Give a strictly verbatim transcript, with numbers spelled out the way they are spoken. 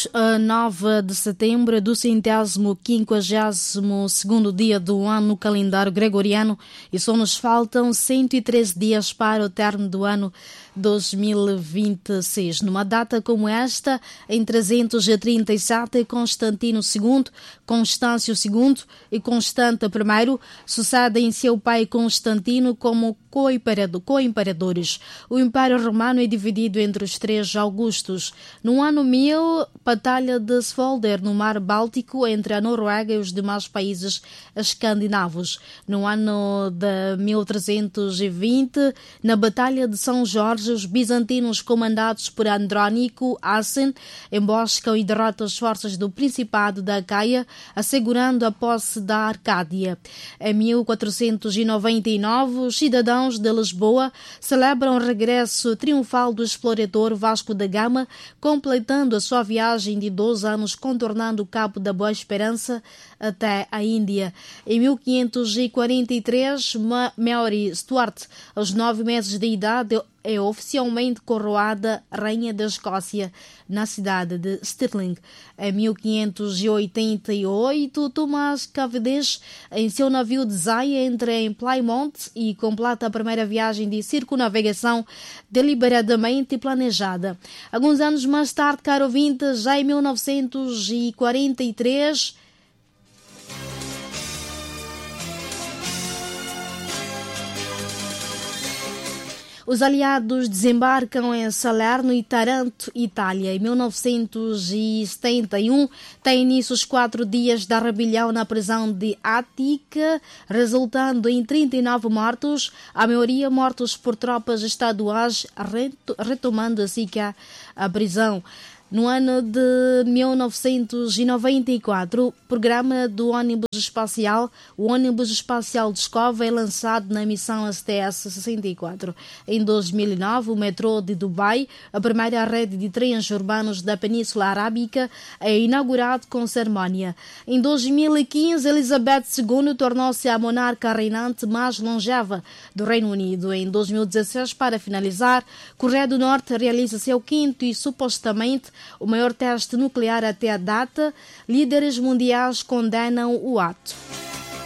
Estamos a nove de setembro do centésimo quinquagésimo segundo dia do ano no calendário gregoriano e só nos faltam cento e treze dias para o término do ano dois mil e vinte e seis. Numa data como esta, em trezentos e trinta e sete, Constantino segundo, Constâncio segundo e Constante primeiro sucedem seu pai Constantino como co-imperadores. O Império Romano é dividido entre os três Augustos. No ano mil, Batalha de Svolder, no Mar Báltico, entre a Noruega e os demais países escandinavos. No ano de mil trezentos e vinte, na Batalha de São Jorge, os bizantinos comandados por Andrónico Asen emboscam e derrotam as forças do Principado da Acaia, assegurando a posse da Arcádia. Em mil quatrocentos e noventa e nove, os cidadãos de Lisboa celebram o regresso triunfal do explorador Vasco da Gama, completando a sua viagem de doze anos contornando o Cabo da Boa Esperança até a Índia. Em mil quinhentos e quarenta e três, Mary Stuart, aos nove meses de idade, é oficialmente coroada Rainha da Escócia na cidade de Stirling. Em mil quinhentos e oitenta e oito, Thomas Cavendish, em seu navio de Zaya, entra em Plymouth e completa a primeira viagem de circunnavegação deliberadamente planejada. Alguns anos mais tarde, caro ouvinte, já em mil novecentos e quarenta e três, os aliados desembarcam em Salerno e Taranto, Itália. Em mil novecentos e setenta e um, tem início os quatro dias da rebelião na prisão de Ática, resultando em trinta e nove mortos, a maioria mortos por tropas estaduais, retomando assim que a, a prisão. No ano de mil novecentos e noventa e quatro, o programa do ônibus espacial, o ônibus espacial de Escova, é lançado na missão S T S sessenta e quatro. Em dois mil e nove, o metrô de Dubai, a primeira rede de trens urbanos da Península Arábica, é inaugurado com cerimónia. Em dois mil e quinze, Elizabeth segunda tornou-se a monarca reinante mais longeva do Reino Unido. Em dois mil e dezesseis, para finalizar, Coreia do Norte realiza seu quinto e supostamente o maior teste nuclear até a data. Líderes mundiais condenam o ato.